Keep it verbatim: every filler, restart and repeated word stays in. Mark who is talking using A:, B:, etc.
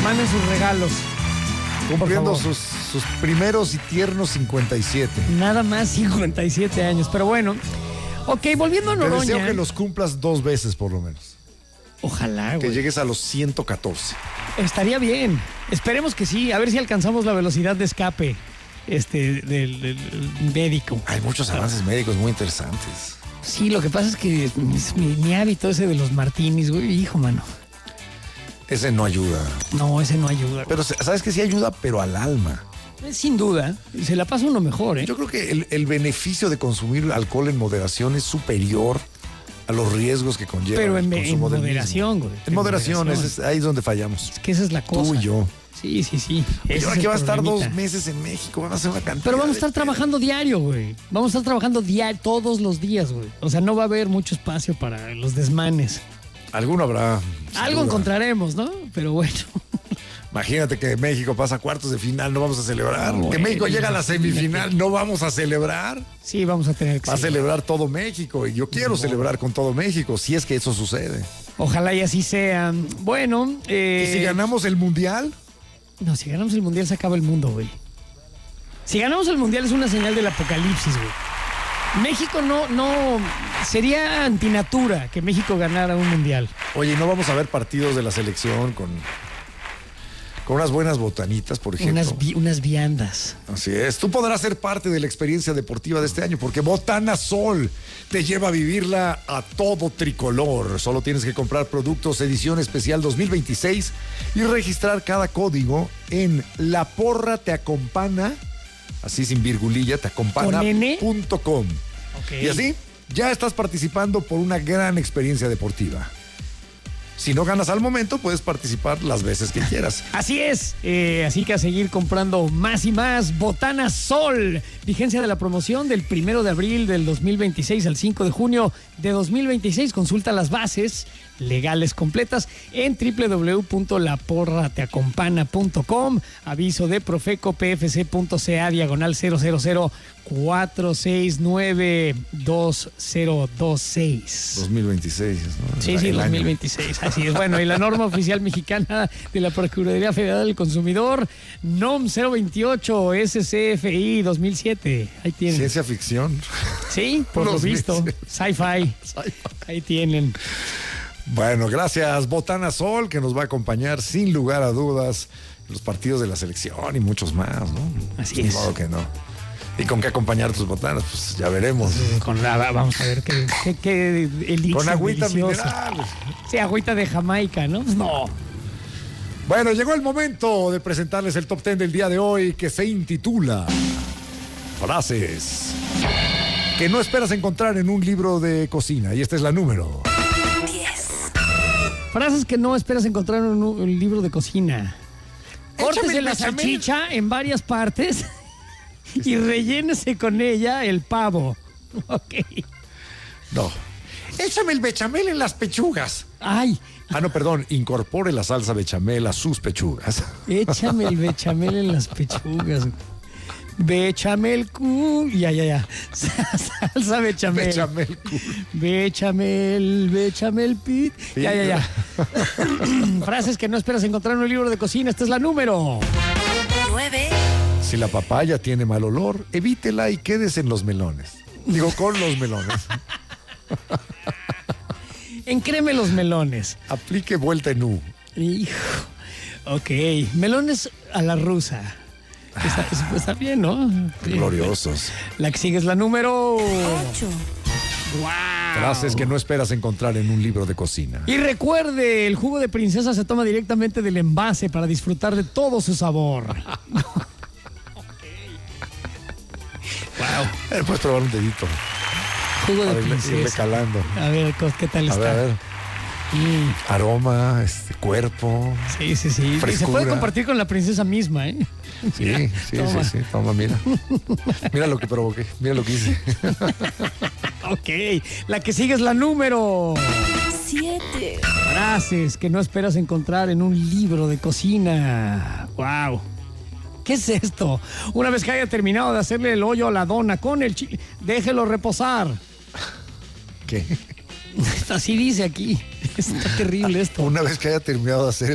A: Manden sus regalos.
B: Cumpliendo sus, sus primeros y tiernos cincuenta y siete.
A: Nada más cincuenta y siete años, pero bueno. Ok, volviendo a Noroña.
B: Te deseo que los cumplas dos veces por lo menos.
A: Ojalá, güey.
B: Que llegues a los ciento catorce.
A: Estaría bien. Esperemos que sí. A ver si alcanzamos la velocidad de escape este, del, del médico.
B: Hay muchos avances médicos muy interesantes.
A: Sí, lo que pasa es que es mi, mi hábito ese de los martinis, güey, hijo, mano.
B: Ese no ayuda.
A: No, ese no ayuda.
B: Pero sabes que sí ayuda, pero al alma.
A: Sin duda, se la pasa uno mejor, ¿eh?
B: Yo creo que el, el beneficio de consumir alcohol en moderación es superior a los riesgos que conlleva
A: Pero en,
B: el consumo
A: en
B: del
A: moderación,
B: mismo.
A: güey.
B: En, en moderación, moderación. Es, es, ahí es donde fallamos.
A: Es que esa es la cosa.
B: Tú y yo.
A: Sí, sí, sí.
B: Y ahora que va a estar dos meses en México, van a hacer una cantidad.
A: Pero vamos a estar trabajando diario, güey. Vamos a estar trabajando diario, todos los días, güey. O sea, no va a haber mucho espacio para los desmanes.
B: Alguno habrá.
A: Algo duda. Encontraremos, ¿no? Pero bueno.
B: Imagínate que México pasa a cuartos de final, no vamos a celebrar. No, que
A: bueno,
B: México llega a la semifinal, no vamos a celebrar.
A: Sí, vamos a tener que
B: Va a celebrar todo México y yo quiero no. celebrar con todo México, si es que eso sucede.
A: Ojalá y así sea. Bueno. Eh...
B: ¿Y si ganamos el mundial?
A: No, si ganamos el mundial se acaba el mundo, güey. Si ganamos el mundial es una señal del apocalipsis, güey. México no, no, sería antinatura que México ganara un mundial.
B: Oye, ¿no vamos a ver partidos de la selección con, con unas buenas botanitas, por ejemplo?
A: Unas, vi, unas viandas.
B: Así es. Tú podrás ser parte de la experiencia deportiva de este año porque Botana Sol te lleva a vivirla a todo tricolor. Solo tienes que comprar productos edición especial dos mil veintiséis y registrar cada código en La Porra Te Acompana. Así sin virgulilla, te acompana punto com. Okay. Y así ya estás participando por una gran experiencia deportiva. Si no ganas al momento, puedes participar las veces que quieras.
A: Así es. Eh, así que a seguir comprando más y más. Botana Sol. Vigencia de la promoción del primero de abril del dos mil veintiséis al cinco de junio de dos mil veintiséis. Consulta las bases legales completas en doble u doble u doble u punto la porra te acompana punto com. Aviso de Profeco P F C punto C A diagonal cero cero cero cuatro seis nueve dos cero dos seis.
B: dos mil veintiséis, ¿no?
A: Sí, sí, dos mil veintiséis. Así es. Bueno, y la norma oficial mexicana de la Procuraduría Federal del Consumidor, N O M cero veintiocho S C F I dos mil siete. Ahí tienen.
B: Ciencia ficción.
A: Sí, por lo visto. Sci-fi. Sci-fi. Ahí tienen.
B: Bueno, gracias Botana Sol, que nos va a acompañar sin lugar a dudas en los partidos de la selección y muchos más, ¿no?
A: Así
B: Sin
A: es.
B: modo que no. ¿Y con qué acompañar tus botanas? Pues ya veremos.
A: Con la, vamos a ver qué, qué, qué elixir
B: con agüita
A: delicioso.
B: Mineral.
A: Sí, agüita de Jamaica, ¿no? No.
B: Bueno, llegó el momento de presentarles el top ten del día de hoy, que se intitula Frases que no esperas encontrar en un libro de cocina. Y esta es la número
A: diez. Frases que no esperas encontrar en un, un libro de cocina. Córtese la salchicha en varias partes y rellénese con ella el pavo. Ok.
B: No. Échame el bechamel en las pechugas.
A: Ay.
B: Ah, no, perdón. Incorpore la salsa bechamel a sus pechugas.
A: Échame el bechamel en las pechugas. Bechamel cool. Ya, ya, ya. Salsa bechamel.
B: Bechamel cool.
A: Bechamel, bechamel pit. Ya, ya, ya. Frases que no esperas encontrar en un libro de cocina. Esta es la número
C: nueve.
B: Si la papaya tiene mal olor, evítela y quédese en los melones. Digo, con los melones.
A: Encreme los melones.
B: Aplique vuelta en U.
A: Hijo. Ok. Melones a la rusa. Está, está bien, ¿no?
B: Gloriosos.
A: La que sigue es la número
C: ocho.
A: Wow.
B: Frases que no esperas encontrar en un libro de cocina.
A: Y recuerde, el jugo de princesa se toma directamente del envase para disfrutar de todo su sabor.
B: Wow. Eh, puedes probar un dedito.
A: Jugo de
B: a ver,
A: princesa.
B: Irle calando.
A: A ver, ¿qué tal
B: a
A: está?
B: Ver, a ver.
A: Mm.
B: Aroma, este, cuerpo.
A: Sí, sí, sí.
B: Frescura.
A: Se puede compartir con la princesa misma, ¿eh?
B: Sí,
A: Mira,
B: sí,
A: toma.
B: sí, sí. Toma, mira. Mira lo que provoqué. Mira lo que hice.
A: Ok. La que sigue es la número
C: siete.
A: Frases que no esperas encontrar en un libro de cocina. Wow. ¿Qué es esto? Una vez que haya terminado de hacerle el hoyo a la dona con el chile, déjelo reposar.
B: ¿Qué?
A: Así dice aquí. Está terrible esto.
B: Una vez que haya terminado de hacer